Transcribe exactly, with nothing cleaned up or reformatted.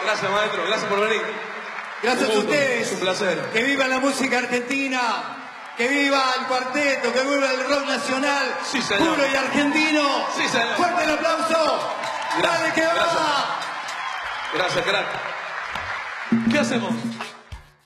Gracias, maestro. Gracias por venir. Gracias a ustedes. Es un placer. Que viva la música argentina. Que viva el cuarteto. Que viva el rock nacional. Sí, señor. Puro y argentino. Sí, señor. Fuerte el aplauso. Gracias, Dale que gracias. va. Gracias, crack. ¿Qué hacemos?